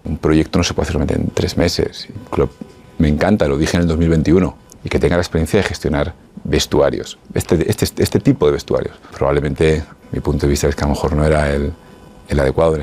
Un proyecto no se puede hacer solamente en 3 meses. Me encanta, lo dije en el 2021, y que tenga la experiencia de gestionar vestuarios, este tipo de vestuarios. Probablemente mi punto de vista es que a lo mejor no era el adecuado